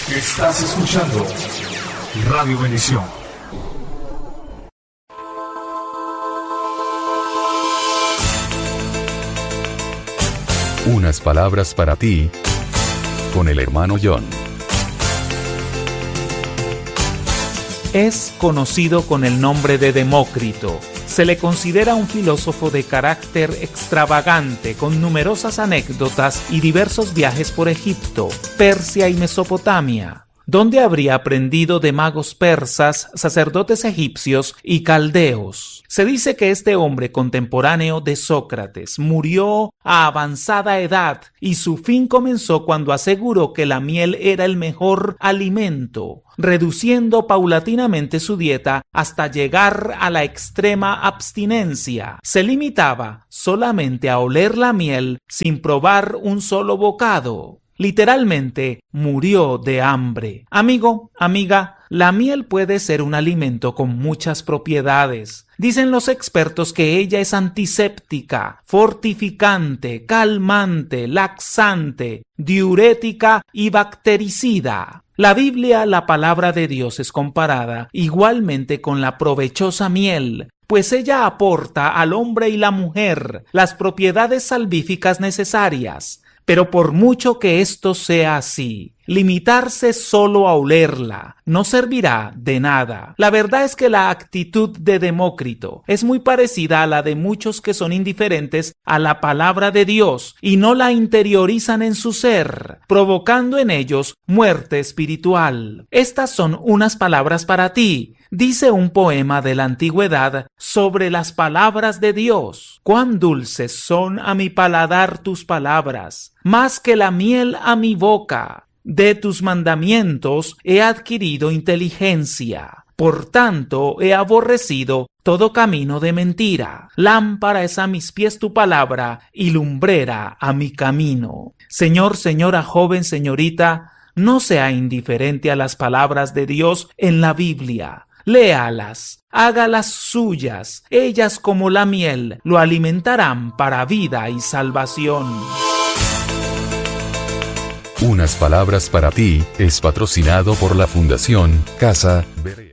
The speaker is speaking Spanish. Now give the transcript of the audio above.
Estás escuchando Radio Bendición. Unas palabras para ti, con el hermano John. Es conocido con el nombre de Demócrito. Se le considera un filósofo de carácter extravagante, con numerosas anécdotas y diversos viajes por Egipto, Persia y Mesopotamia, donde habría aprendido de magos persas, sacerdotes egipcios y caldeos. Se dice que este hombre contemporáneo de Sócrates murió a avanzada edad y su fin comenzó cuando aseguró que la miel era el mejor alimento, reduciendo paulatinamente su dieta hasta llegar a la extrema abstinencia. Se limitaba solamente a oler la miel sin probar un solo bocado. Literalmente, murió de hambre. Amigo, amiga, la miel puede ser un alimento con muchas propiedades. Dicen los expertos que ella es antiséptica, fortificante, calmante, laxante, diurética y bactericida. La Biblia, la palabra de Dios, es comparada igualmente con la provechosa miel, pues ella aporta al hombre y la mujer las propiedades salvíficas necesarias. Pero por mucho que esto sea así, limitarse solo a olerla no servirá de nada. La verdad es que la actitud de Demócrito es muy parecida a la de muchos que son indiferentes a la palabra de Dios y no la interiorizan en su ser, provocando en ellos muerte espiritual. Estas son unas palabras para ti. Dice un poema de la antigüedad sobre las palabras de Dios. Cuán dulces son a mi paladar tus palabras, más que la miel a mi boca. De tus mandamientos he adquirido inteligencia. Por tanto, he aborrecido todo camino de mentira. Lámpara es a mis pies tu palabra y lumbrera a mi camino. Señor, señora, joven, señorita, no sea indiferente a las palabras de Dios en la Biblia. Léalas, hágalas suyas, ellas como la miel lo alimentarán para vida y salvación. Unas palabras para ti es patrocinado por la Fundación Casa Berea.